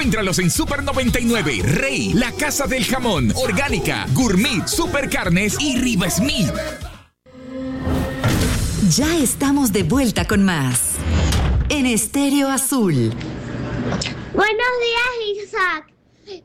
Encuéntralos en Super 99, Rey, La Casa del Jamón, Orgánica, Gourmet, Super Carnes y Riva Smith. Ya estamos de vuelta con más en Estéreo Azul. Buenos días, Isaac.